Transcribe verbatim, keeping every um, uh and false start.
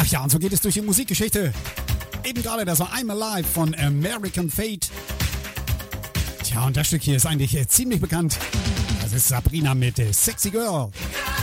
Ach ja, und so geht es durch die Musikgeschichte. Eben gerade das war I'm Alive von American Fate. Tja, und das Stück hier ist eigentlich äh, ziemlich bekannt. Das ist Sabrina mit äh, Sexy Girl.